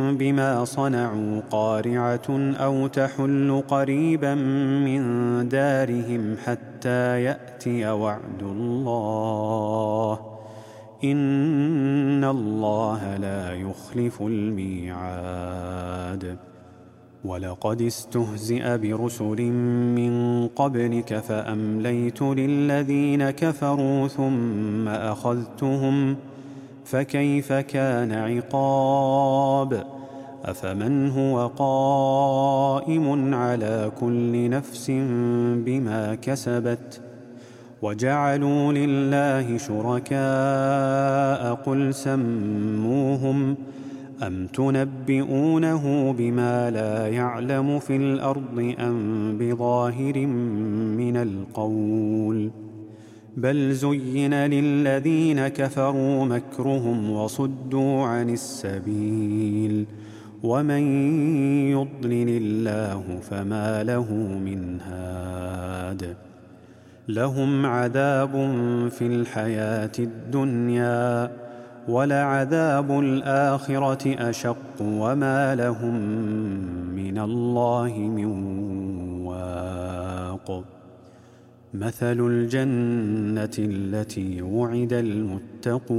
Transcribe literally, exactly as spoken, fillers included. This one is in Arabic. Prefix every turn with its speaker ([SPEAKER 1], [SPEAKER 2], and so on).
[SPEAKER 1] بما صنعوا قارعة أو تحل قريبا من دارهم حتى يأتي وعد الله إن الله لا يخلف الميعاد. ولقد استهزئ برسل من قبلك فأمليت للذين كفروا ثم أخذتهم فكيف كان عقاب. أفمن هو قائم على كل نفس بما كسبت وجعلوا لله شركاء قل سموهم أم تنبئونه بما لا يعلم في الأرض أم بظاهر من القول بل زين للذين كفروا مكرهم وصدوا عن السبيل ومن يضلل الله فما له من هاد. لهم عذاب في الحياة الدنيا ولعذاب الآخرة أشق وما لهم من الله من واق. مثل الجنة التي وعد المتقون